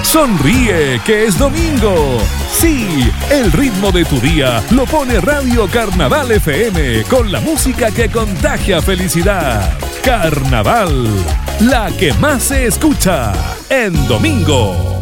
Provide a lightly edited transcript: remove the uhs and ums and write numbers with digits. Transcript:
Sonríe, que es domingo. Sí, el ritmo de tu día lo pone Radio Carnaval FM con la música que contagia felicidad. Carnaval, la que más se escucha en domingo.